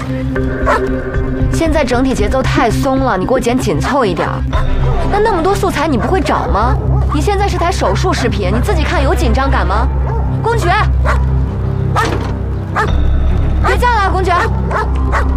现在整体节奏太松了，你给我剪紧凑一点。那么多素材你不会找吗？你现在是台手术视频，你自己看有紧张感吗？公爵。